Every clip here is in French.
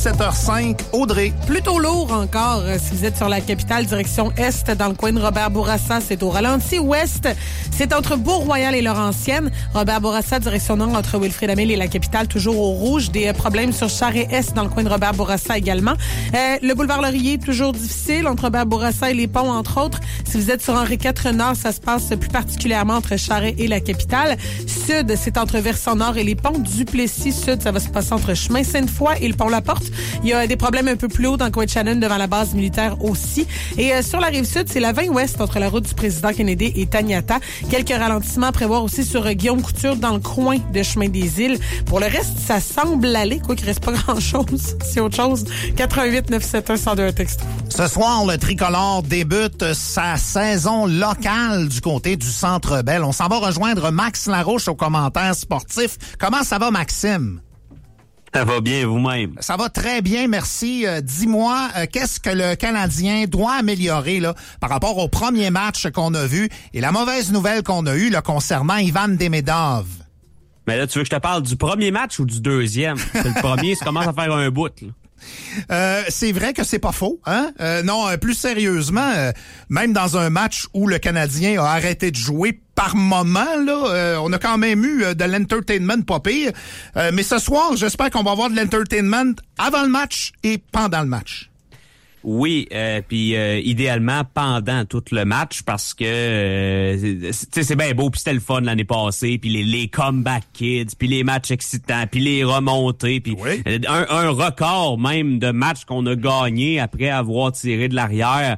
7h05, Audrey. Plutôt lourd encore, si vous êtes sur la capitale, direction Est, dans le coin de Robert Bourassa, c'est au ralenti. Ouest, c'est entre Bourg-Royal et Laurentienne. Robert Bourassa, direction Nord, entre Wilfrid-Hamel et la capitale, toujours au rouge. Des problèmes sur Charest-Est, dans le coin de Robert Bourassa également. Le boulevard Laurier, toujours difficile, entre Robert Bourassa et les ponts, entre autres. Si vous êtes sur Henri IV Nord, ça se passe plus particulièrement entre Charest et la capitale. Sud, c'est entre Versant Nord et les ponts. Duplessis Sud, ça va se passer entre Chemin Sainte-Foy et le pont La Porte. Il y a des problèmes un peu plus haut dans le coin de Shannon devant la base militaire aussi. Et sur la rive sud, c'est la 20 ouest entre la route du président Kennedy et Taniata. Quelques ralentissements à prévoir aussi sur Guillaume Couture dans le coin de Chemin des Îles. Pour le reste, ça semble aller, quoi qu'il reste pas grand-chose. C'est autre chose. 88 971 102 texto. Ce soir, le Tricolore débute sa saison locale du côté du Centre Bell. On s'en va rejoindre Max Larouche aux commentaires sportifs. Comment ça va, Maxime? Ça va bien vous-même. Ça va très bien, merci. Dis-moi, qu'est-ce que le Canadien doit améliorer là par rapport au premier match qu'on a vu et la mauvaise nouvelle qu'on a eue là, concernant Ivan Demidov? Mais là, tu veux que je te parle du premier match ou du deuxième? C'est le premier, ça commence à faire un bout, là. C'est vrai que c'est pas faux, hein? Non, plus sérieusement, même dans un match où le Canadien a arrêté de jouer par moment, là, on a quand même eu de l'entertainment pas pire. Mais ce soir, j'espère qu'on va avoir de l'entertainment avant le match et pendant le match. Oui, puis idéalement pendant tout le match parce que tu sais c'est bien beau puis c'était le fun l'année passée puis les comeback kids puis les matchs excitants puis les remontées puis oui. un record même de matchs qu'on a gagné après avoir tiré de l'arrière.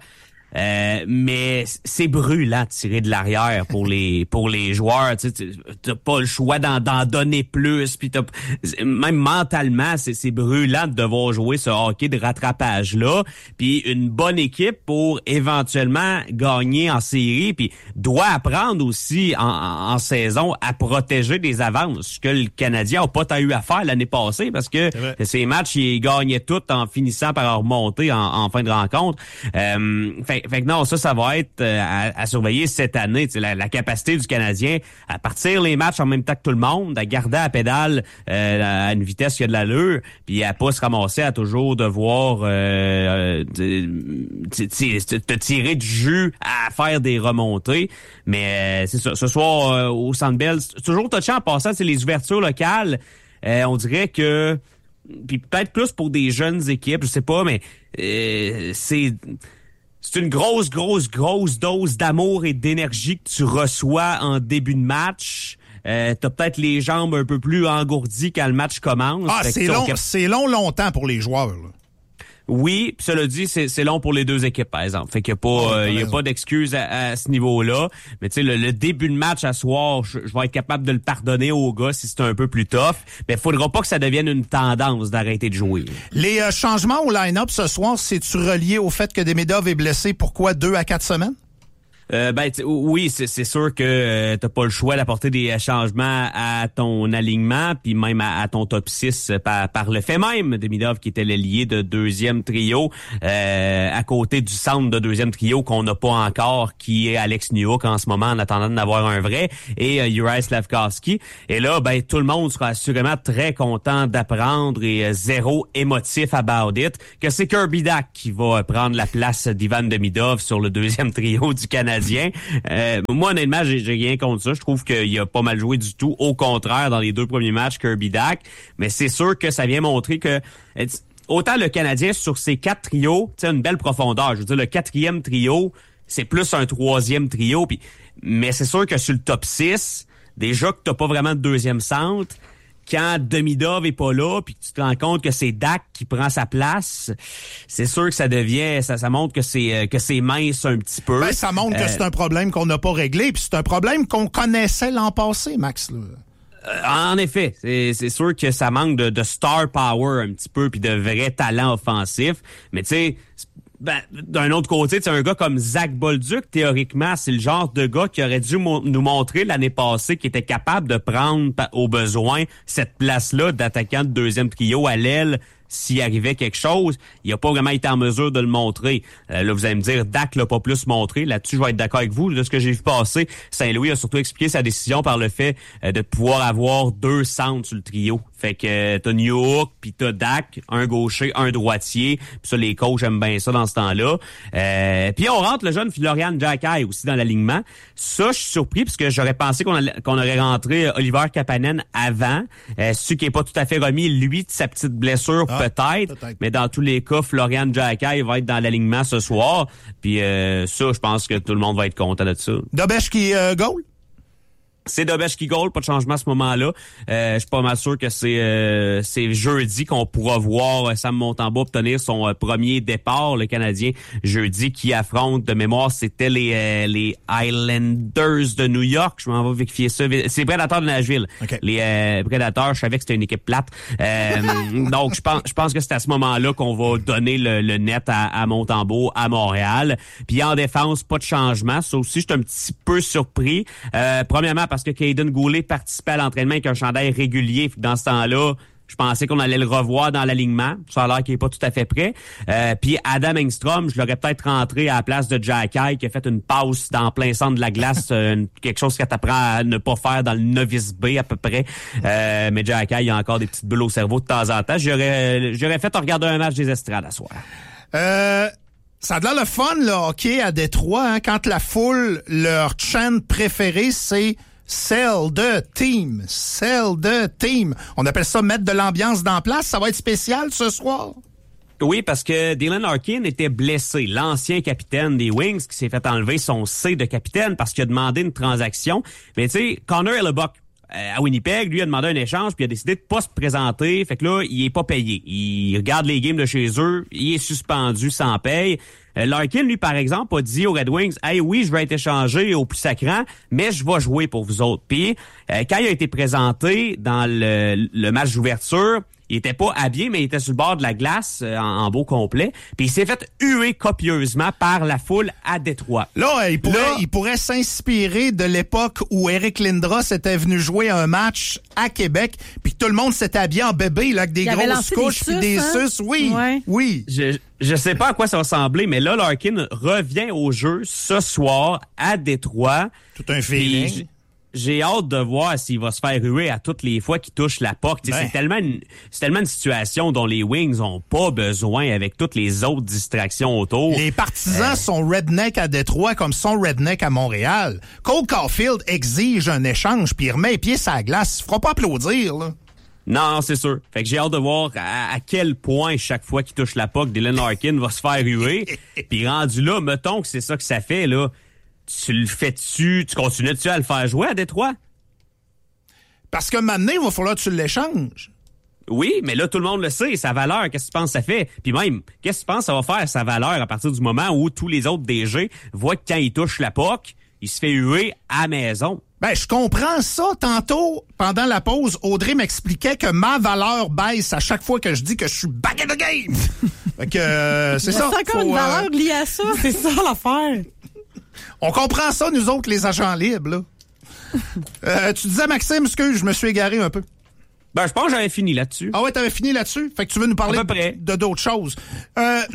Mais c'est brûlant de tirer de l'arrière pour les joueurs. Tu sais, t'as pas le choix d'en donner plus. Puis même mentalement, c'est brûlant de devoir jouer ce hockey de rattrapage là. Puis une bonne équipe pour éventuellement gagner en série. Puis doit apprendre aussi en saison à protéger des avances, ce que le Canadien n'a pas eu à faire l'année passée parce que ces matchs ils gagnaient tout en finissant par remonter en fin de rencontre. Fait que non, ça va être à surveiller cette année. La capacité du Canadien à partir les matchs en même temps que tout le monde, à garder à pédale à une vitesse qui a de l'allure, puis à pas se ramasser à toujours devoir te tirer du jus à faire des remontées. Mais c'est ça. Ce soir au Centre Bell, c'est toujours touchant en passant, c'est les ouvertures locales. On dirait que puis peut-être plus pour des jeunes équipes, je sais pas, mais c'est une grosse dose d'amour et d'énergie que tu reçois en début de match. T'as peut-être les jambes un peu plus engourdies quand le match commence. Ah, c'est longtemps pour les joueurs, là. Oui, puis cela dit, c'est long pour les deux équipes, par exemple. Fait qu'il y a pas d'excuse à ce niveau-là. Mais tu sais, le début de match à soir, je vais être capable de le pardonner aux gars si c'est un peu plus tough. Mais faudra pas que ça devienne une tendance d'arrêter de jouer. Les changements au line-up ce soir, c'est-tu relié au fait que Demidov est blessé pour quoi, 2 à 4 semaines? Oui, c'est sûr que t'as pas le choix d'apporter des changements à ton alignement, puis même à ton top 6 par le fait même. Demidov qui était l'ailier de deuxième trio, à côté du centre de deuxième trio qu'on n'a pas encore, qui est Alex Newhook en ce moment en attendant d'en avoir un vrai, et Juraj Slafkovský. Et là, tout le monde sera assurément très content d'apprendre et zéro émotif about it, que c'est Kirby Dach qui va prendre la place d'Ivan Demidov sur le deuxième trio du Canadien. Moi, honnêtement, j'ai rien contre ça. Je trouve qu'il a pas mal joué du tout. Au contraire, dans les 2 premiers matchs, Kirby Dach. Mais c'est sûr que ça vient montrer que autant le Canadien, sur ses 4 trios, tu sais, une belle profondeur. Je veux dire, le 4e trio, c'est plus un 3e trio. Mais c'est sûr que sur le top 6, déjà que t'as pas vraiment de deuxième centre, quand Demidov est pas là, puis que tu te rends compte que c'est Dach qui prend sa place, c'est sûr que ça devient, ça montre que c'est mince un petit peu. Ça montre que c'est un problème qu'on n'a pas réglé, puis c'est un problème qu'on connaissait l'an passé, Max. En effet, c'est sûr que ça manque de star power un petit peu, puis de vrai talent offensif. Mais tu sais, d'un autre côté, tu sais, un gars comme Zach Bolduc, théoriquement, c'est le genre de gars qui aurait dû nous montrer l'année passée qu'il était capable de prendre au besoin cette place-là d'attaquant de deuxième trio à l'aile s'il arrivait quelque chose, il n'a pas vraiment été en mesure de le montrer. Là, vous allez me dire, Dak l'a pas plus montré. Là-dessus, je vais être d'accord avec vous. De ce que j'ai vu passer, Saint-Louis a surtout expliqué sa décision par le fait de pouvoir avoir 2 centres sur le trio. Fait que t'as Newhook, puis t'as Dak, un gaucher, un droitier. Puis ça, les coachs aiment bien ça dans ce temps-là. Puis on rentre le jeune Florian Jacky aussi dans l'alignement. Ça, je suis surpris parce que j'aurais pensé qu'on aurait rentré Oliver Kapanen avant. Celui qui est pas tout à fait remis, lui, de sa petite blessure, peut-être. Mais dans tous les cas, Florian Jacky va être dans l'alignement ce soir. Puis ça, je pense que tout le monde va être content de ça. Dobesch qui goal? C'est Dobesch qui goal, pas de changement à ce moment-là. Je suis pas mal sûr que c'est jeudi qu'on pourra voir Sam Montembeault obtenir son premier départ, le Canadien, jeudi, qui affronte, de mémoire, c'était les Islanders de New York. Je m'en vais vérifier ça. C'est les Prédateurs de Nashville. Okay. Les Prédateurs, je savais que c'était une équipe plate. Donc, je pense que c'est à ce moment-là qu'on va donner le net à Montembeault à Montréal. Puis en défense, pas de changement. Ça aussi, je suis un petit peu surpris. Premièrement, parce que Caden Goulet participait à l'entraînement avec un chandail régulier. Dans ce temps-là, je pensais qu'on allait le revoir dans l'alignement. Ça a l'air qu'il est pas tout à fait prêt. Puis Adam Engstrom, je l'aurais peut-être rentré à la place de Jacky, qui a fait une passe dans plein centre de la glace, quelque chose que t'apprends à ne pas faire dans le novice B à peu près. Mais Jacky, il a encore des petites bulles au cerveau de temps en temps. J'aurais fait regarder un match des Estrades à soir. Ça a l'air le fun, le hockey à Détroit, hein, quand la foule, leur chant préféré, c'est « Sell the team »,« Sell the team ». On appelle ça mettre de l'ambiance dans la place. Ça va être spécial ce soir. Oui, parce que Dylan Larkin était blessé. L'ancien capitaine des Wings qui s'est fait enlever son C de capitaine parce qu'il a demandé une transaction. Mais tu sais, Connor Hellebuyck, à Winnipeg, lui a demandé un échange puis il a décidé de pas se présenter. Fait que là, il est pas payé. Il regarde les games de chez eux, il est suspendu sans paye. Larkin, lui, par exemple, a dit aux Red Wings, « Hey, oui, je vais être échangé au plus sacrant, mais je vais jouer pour vous autres. » Puis, quand il a été présenté dans le match d'ouverture, il était pas habillé, mais il était sur le bord de la glace en beau complet. Puis il s'est fait huer copieusement par la foule à Détroit. Là, il pourrait s'inspirer de l'époque où Eric Lindros était venu jouer un match à Québec, puis tout le monde s'était habillé en bébé, là, avec des grosses couches puis des suces. Oui, ouais. Oui. Je sais pas à quoi ça va ressembler, mais là, Larkin revient au jeu ce soir à Détroit. Tout un feeling. J'ai hâte de voir s'il va se faire ruer à toutes les fois qu'il touche la puck. C'est tellement une situation dont les Wings ont pas besoin avec toutes les autres distractions autour. Les partisans sont redneck à Détroit comme sont redneck à Montréal. Cole Caulfield exige un échange puis il remet les pieds sur la glace. Il se fera pas applaudir, là. Non, c'est sûr. Fait que j'ai hâte de voir à quel point chaque fois qu'il touche la puck, Dylan Larkin va se faire ruer. Puis rendu là, mettons que c'est ça que ça fait, là. Tu le fais-tu? Tu continues-tu à le faire jouer à Détroit? Parce que maintenant, il va falloir que tu l'échanges. Oui, mais là, tout le monde le sait, sa valeur, qu'est-ce que tu penses que ça fait? Puis même, qu'est-ce que tu penses que ça va faire, sa valeur, à partir du moment où tous les autres DG voient que quand il touche la puck, il se fait huer à la maison? Ben, je comprends ça. Tantôt, pendant la pause, Audrey m'expliquait que ma valeur baisse à chaque fois que je dis que je suis back in the game. Fait que, c'est ça. C'est encore une valeur liée à ça. C'est ça l'affaire. On comprend ça, nous autres, les agents libres, là. Tu disais, Maxime, excuse, je me suis égaré un peu. Ben, je pense que j'avais fini là-dessus. Ah ouais, t'avais fini là-dessus? Fait que tu veux nous parler de d'autres choses. Un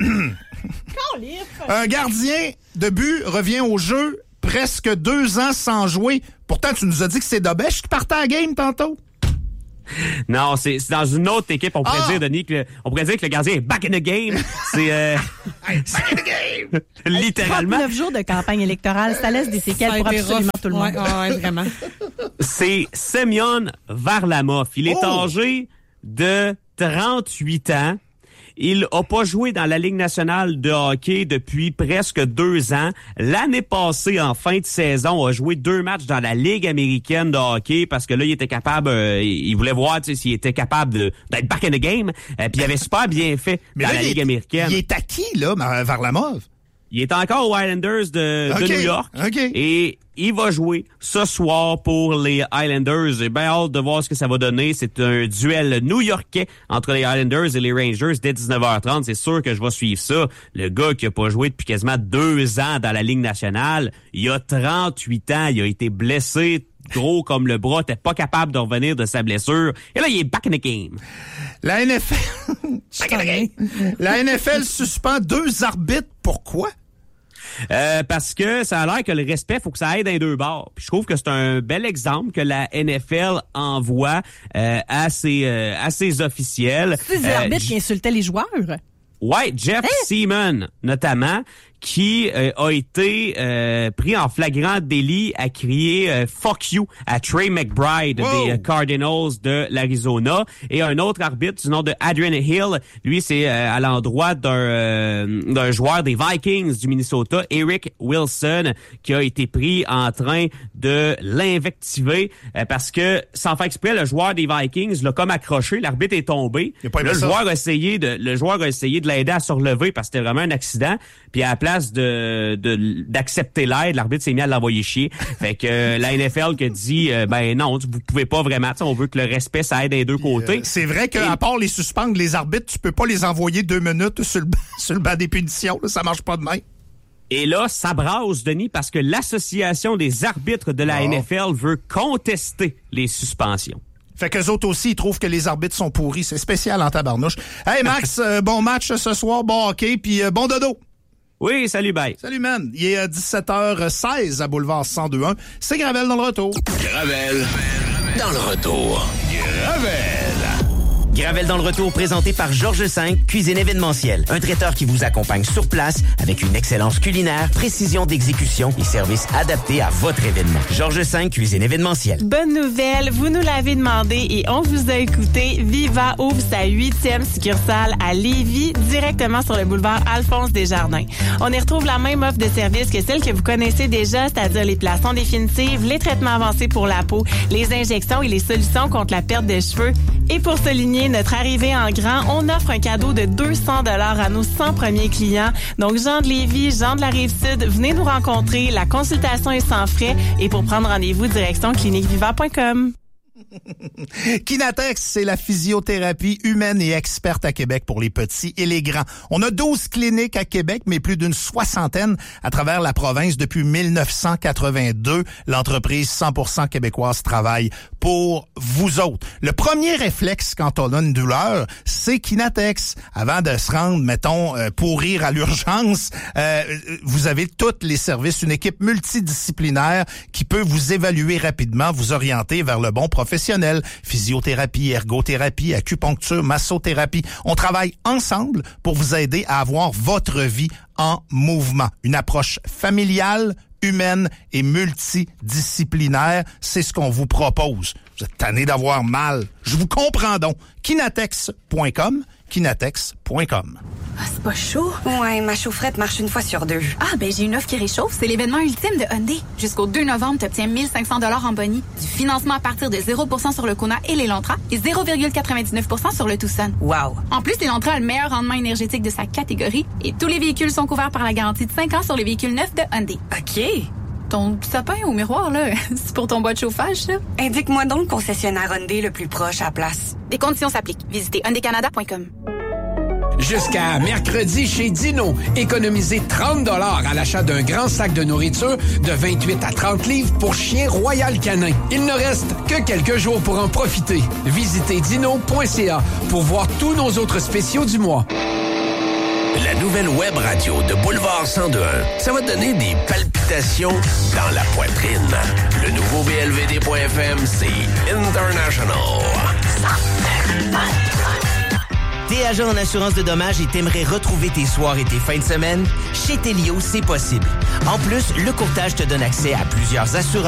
gardien de but revient au jeu presque 2 ans sans jouer. Pourtant, tu nous as dit que c'est Dobesch qui partait à la game tantôt. Non, c'est dans une autre équipe. On pourrait dire, Denis, on pourrait dire que le gardien est back in the game. C'est back in the game. Littéralement. 9 jours de campagne électorale, ça laisse des séquelles pour absolument tout le monde. Ouais, vraiment. C'est Semyon Varlamov. Il est âgé de 38 ans. Il a pas joué dans la Ligue nationale de hockey depuis presque 2 ans. L'année passée, en fin de saison, a joué 2 matchs dans la Ligue américaine de hockey parce que là, il était capable, il voulait voir s'il était capable d'être back in the game. Puis il avait super bien fait dans la Ligue américaine. Il est à qui, là, Varlamov? Il est encore aux Islanders de New York. Et il va jouer ce soir pour les Islanders. J'ai bien hâte de voir ce que ça va donner. C'est un duel new-yorkais entre les Islanders et les Rangers dès 19h30. C'est sûr que je vais suivre ça. Le gars qui a pas joué depuis quasiment 2 ans dans la Ligue nationale, il a 38 ans. Il a été blessé gros comme le bras, t'es pas capable de revenir de sa blessure. Et là, il est back in the game. La NFL suspend 2 arbitres. Pourquoi? Parce que ça a l'air que le respect, faut que ça aille dans les deux bords. Puis je trouve que c'est un bel exemple que la NFL envoie à ses officiels. C'est des arbitres qui insultaient les joueurs. Ouais, Jeff Seaman, notamment, qui a été pris en flagrant délit à crier « fuck you » à Trey McBride des Cardinals de l'Arizona. Et un autre arbitre du nom de Adrian Hill, lui, c'est à l'endroit d'un joueur des Vikings du Minnesota, Eric Wilson, qui a été pris en train de l'invectiver parce que, sans faire exprès, le joueur des Vikings l'a comme accroché, l'arbitre est tombé. Là, le joueur a essayé de l'aider à se relever parce que c'était vraiment un accident. Puis à la place d'accepter l'aide, l'arbitre s'est mis à l'envoyer chier. Fait que la NFL qui dit ben non, vous pouvez pas vraiment, on veut que le respect ça aide des deux côtés. C'est vrai qu'à part les suspendre, les arbitres, tu peux pas les envoyer 2 minutes sur le banc des punitions, là, ça marche pas de même. Et là, ça brasse, Denis, parce que l'association des arbitres de la NFL veut contester les suspensions. Fait qu'eux autres aussi, ils trouvent que les arbitres sont pourris. C'est spécial en tabarnouche. Hey Max, bon match ce soir, bon hockey, puis bon dodo. Oui, salut, bye. Salut, man. Il est 17h16 à Boulevard 102.1. C'est Gravel dans le retour. Gravel dans le retour. Gravel dans le retour, présenté par Georges V, cuisine événementielle. Un traiteur qui vous accompagne sur place avec une excellence culinaire, précision d'exécution et service adapté à votre événement. Georges V, cuisine événementielle. Bonne nouvelle, vous nous l'avez demandé et on vous a écouté. Viva ouvre sa 8e succursale à Lévis, directement sur le boulevard Alphonse Desjardins. On y retrouve la même offre de service que celle que vous connaissez déjà, c'est-à-dire les plaçons définitifs, les traitements avancés pour la peau, les injections et les solutions contre la perte de cheveux. Et pour souligner notre arrivée en grand, on offre un cadeau de 200 $ à nos 100 premiers clients. Donc, Jean de Lévis, Jean de la Rive-Sud, venez nous rencontrer. La consultation est sans frais. Et pour prendre rendez-vous, direction cliniqueviva.com. Kinatex, c'est la physiothérapie humaine et experte à Québec pour les petits et les grands. On a 12 cliniques à Québec, mais plus d'une 60aine à travers la province depuis 1982. L'entreprise 100% québécoise travaille pour vous autres. Le premier réflexe quand on a une douleur, c'est Kinatex. Avant de se rendre, mettons, pourrir à l'urgence, vous avez tous les services, une équipe multidisciplinaire qui peut vous évaluer rapidement, vous orienter vers le bon professionnel. Physiothérapie, ergothérapie, acupuncture, massothérapie. On travaille ensemble pour vous aider à avoir votre vie en mouvement. Une approche familiale, humaine et multidisciplinaire, c'est ce qu'on vous propose. Vous êtes tanné d'avoir mal. Je vous comprends donc. Kinatex.com, kinatex.com. Ah, c'est pas chaud? Ouais, ma chaufferette marche une fois sur 2. Ah, ben j'ai une offre qui réchauffe. C'est l'événement ultime de Hyundai. Jusqu'au 2 novembre, tu obtiens 1500 $ en boni, du financement à partir de 0% sur le Kona et l'Elantra et 0,99% sur le Tucson. Wow! En plus, l'Elantra a le meilleur rendement énergétique de sa catégorie et tous les véhicules sont couverts par la garantie de 5 ans sur les véhicules neufs de Hyundai. OK. Ton sapin au miroir, là, c'est pour ton bois de chauffage, ça? Indique-moi donc le concessionnaire Hyundai le plus proche à la place. Des conditions s'appliquent. Visitez hyundaicanada.com. Jusqu'à mercredi chez Dino, économisez 30 $ à l'achat d'un grand sac de nourriture de 28 à 30 livres pour chien Royal Canin. Il ne reste que quelques jours pour en profiter. Visitez dino.ca pour voir tous nos autres spéciaux du mois. La nouvelle web radio de Boulevard 102.1, ça va te donner des palpitations dans la poitrine. Le nouveau BLVD.FM, c'est International. T'es agent en assurance de dommages et t'aimerais retrouver tes soirs et tes fins de semaine? Chez Telio, c'est possible. En plus, le courtage te donne accès à plusieurs assurances